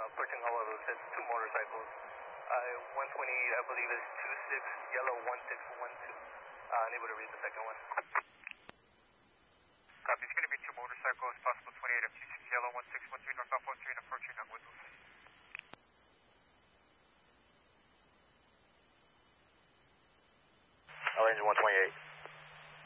approaching Honolulu, says two motorcycles. 128, I believe, is 26, yellow 1612. Unable to read the second one. Copy, it's going to be two motorcycles, possible 28 of 26, yellow 1613, north Alpha 3 and approaching on Windows. Engine 128.